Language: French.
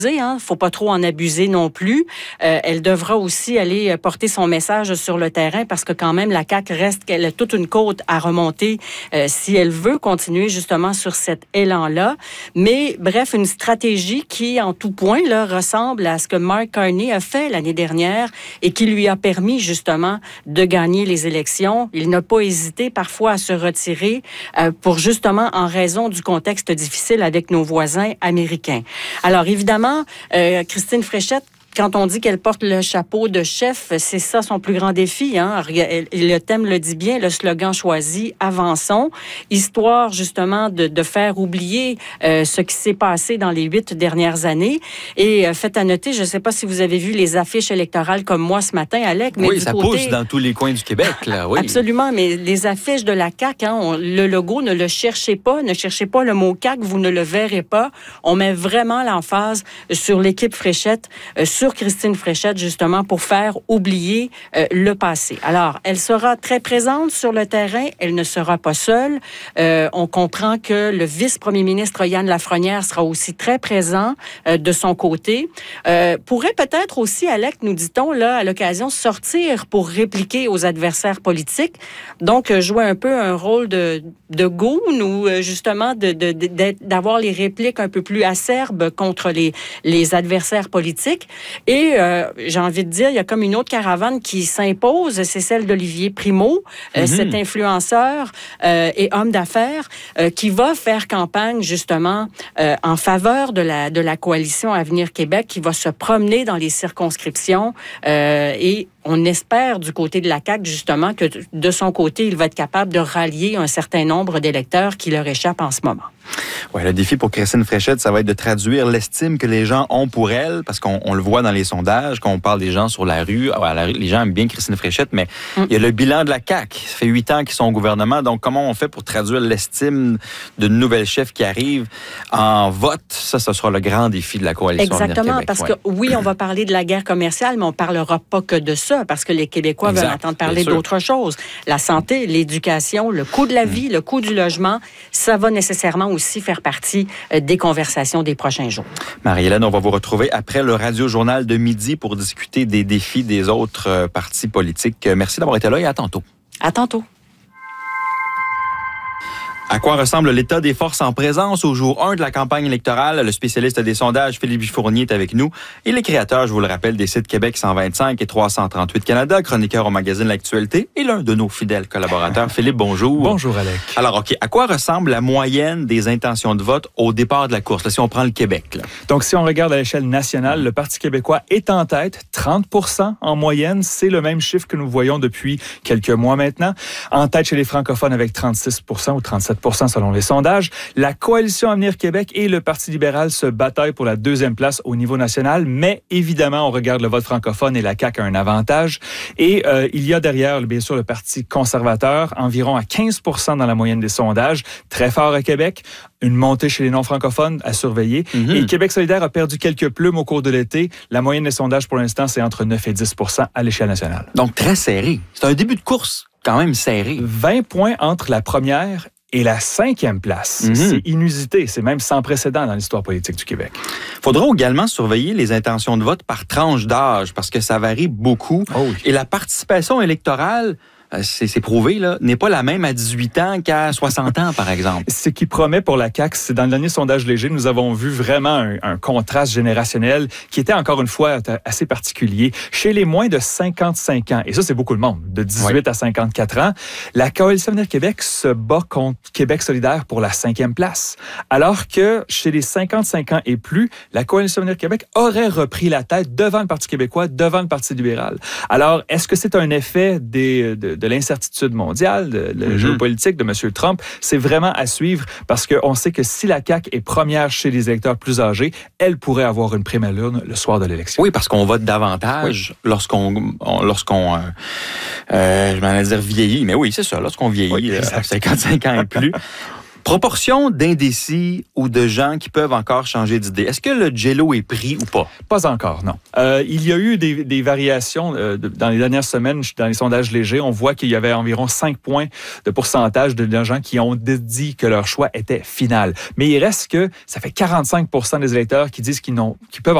Faut pas trop en abuser non plus. Elle devra aussi aller porter son message sur le terrain parce que quand même, la CAQ reste qu'elle a toute une côte à remonter si elle veut continuer justement sur cet élan-là. Mais bref, une stratégie qui, en tout point, là, ressemble à ce que Mark Carney a fait l'année dernière et qui lui a permis justement de gagner les élections. Il n'a pas hésité parfois à se retirer pour justement en raison du contexte difficile avec nos voisins américains. Alors évidemment, Christine Fréchette, quand on dit qu'elle porte le chapeau de chef, c'est ça son plus grand défi. Le thème le dit bien, le slogan choisi, avançons, histoire justement de faire oublier ce qui s'est passé dans les 8 dernières années. Et faites à noter, je ne sais pas si vous avez vu les affiches électorales comme moi ce matin, Alec. Mais oui, ça pousse dans tous les coins du Québec. Là, oui. Absolument, mais les affiches de la CAQ, le logo, ne le cherchez pas, ne cherchez pas le mot CAQ, vous ne le verrez pas. On met vraiment l'emphase sur l'équipe Fréchette, sur Christine Fréchette, justement, pour faire oublier le passé. Alors, elle sera très présente sur le terrain. Elle ne sera pas seule. On comprend que le vice-premier ministre Yann Lafrenière sera aussi très présent de son côté. Pourrait peut-être aussi, Alec, nous dit-on, là, à l'occasion, sortir pour répliquer aux adversaires politiques. Donc, jouer un peu un rôle de goon ou justement d'avoir les répliques un peu plus acerbes contre les adversaires politiques. Et j'ai envie de dire, il y a comme une autre caravane qui s'impose, c'est celle d'Olivier Primo, cet influenceur et homme d'affaires qui va faire campagne justement en faveur de la coalition Avenir Québec, qui va se promener dans les circonscriptions et on espère du côté de la CAQ, justement, que de son côté, il va être capable de rallier un certain nombre d'électeurs qui leur échappent en ce moment. Oui, le défi pour Christine Fréchette, ça va être de traduire l'estime que les gens ont pour elle, parce qu'on le voit dans les sondages, quand on parle des gens sur la rue, les gens aiment bien Christine Fréchette, mais il y a le bilan de la CAQ. Ça fait 8 ans qu'ils sont au gouvernement, donc comment on fait pour traduire l'estime d'une nouvelle chef qui arrive en vote? Ça sera le grand défi de la coalition Avenir Québec. Exactement, parce que oui, on va parler de la guerre commerciale, mais on ne parlera pas que de ça, parce que les Québécois veulent entendre parler d'autre chose. La santé, l'éducation, le coût de la vie, le coût du logement, ça va nécessairement aussi faire partie des conversations des prochains jours. Marie-Hélène, on va vous retrouver après le Radio-Journal de midi pour discuter des défis des autres partis politiques. Merci d'avoir été là et à tantôt. À tantôt. À quoi ressemble l'état des forces en présence au jour 1 de la campagne électorale? Le spécialiste des sondages, Philippe Fournier, est avec nous. Et les créateurs, je vous le rappelle, des sites Québec 125 et 338 Canada, chroniqueur au magazine L'Actualité et l'un de nos fidèles collaborateurs. Philippe, bonjour. Bonjour, Alec. Alors, OK, à quoi ressemble la moyenne des intentions de vote au départ de la course? Là, si on prend le Québec. Là. Donc, si on regarde à l'échelle nationale, le Parti québécois est en tête, 30% en moyenne. C'est le même chiffre que nous voyons depuis quelques mois maintenant. En tête chez les francophones avec 36% ou 37% selon les sondages. La coalition Avenir Québec et le Parti libéral se bataillent pour la deuxième place au niveau national, mais évidemment, on regarde le vote francophone et la CAQ a un avantage. Et il y a derrière, bien sûr, le Parti conservateur, environ à 15% dans la moyenne des sondages, très fort à Québec, une montée chez les non-francophones à surveiller. Et Québec solidaire a perdu quelques plumes au cours de l'été. La moyenne des sondages, pour l'instant, c'est entre 9 et 10% à l'échelle nationale. Donc, très serré. C'est un début de course quand même serré. 20 points entre la première et la 5e place. C'est inusité, c'est même sans précédent dans l'histoire politique du Québec. Il faudra également surveiller les intentions de vote par tranche d'âge, parce que ça varie beaucoup. Oh oui. Et la participation électorale, c'est prouvé, là, n'est pas la même à 18 ans qu'à 60 ans, par exemple. Ce qui promet pour la CAQ, c'est dans le dernier sondage léger, nous avons vu vraiment un contraste générationnel qui était encore une fois assez particulier. Chez les moins de 55 ans, et ça c'est beaucoup de monde, de 18 à 54 ans, la coalition Avenir Québec se bat contre Québec solidaire pour la 5e place. Alors que chez les 55 ans et plus, la coalition Avenir Québec aurait repris la tête devant le Parti québécois, devant le Parti libéral. Alors, est-ce que c'est un effet de l'incertitude mondiale, de la géopolitique de M. Trump? C'est vraiment à suivre parce qu'on sait que si la CAQ est première chez les électeurs plus âgés, elle pourrait avoir une prime à l'urne le soir de l'élection. Oui, parce qu'on vote davantage lorsqu'on je m'en allais dire vieillit, mais oui, c'est ça, lorsqu'on vieillit à 55 ans et plus. Proportion d'indécis ou de gens qui peuvent encore changer d'idée. Est-ce que le J-Lo est pris ou pas? Pas encore, non. Il y a eu des variations dans les dernières semaines dans les sondages légers. On voit qu'il y avait environ 5 points de pourcentage de gens qui ont dit que leur choix était final. Mais il reste que ça fait 45% des électeurs qui disent qu'ils peuvent